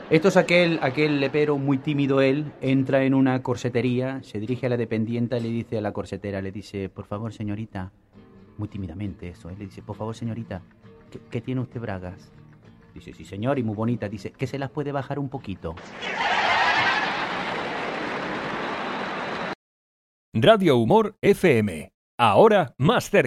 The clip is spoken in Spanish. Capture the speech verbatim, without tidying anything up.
Esto es aquel, aquel lepero muy tímido él, entra en una corsetería, se dirige a la dependienta y le dice a la corsetera, le dice, por favor señorita, muy tímidamente eso, él le dice, por favor señorita, ¿qué, qué tiene usted bragas? Dice, sí señor, y muy bonita, dice, ¿que se las puede bajar un poquito? Radio Humor F M. Ahora más cerca.